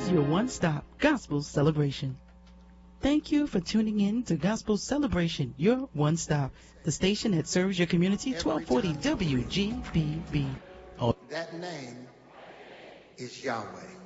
is your one-stop gospel celebration. Thank you for tuning in to Gospel Celebration, your one-stop, the station that serves your community, 1240 WGBB. That name is Yahweh.